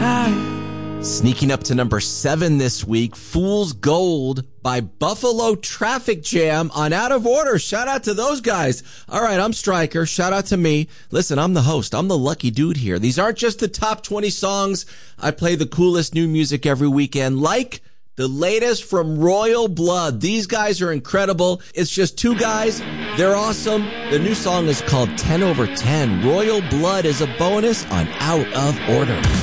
time. Sneaking up to number 7 this week, Fool's Gold by Buffalo Traffic Jam on Out of Order. Shout out to those guys. All right, I'm Stryker. Shout out to me. Listen, I'm the host. I'm the lucky dude here. These aren't just the top 20 songs. I play the coolest new music every weekend, like the latest from Royal Blood. These guys are incredible. It's just 2 guys. They're awesome. The new song is called 10 over 10. Royal Blood is a bonus on Out of Order.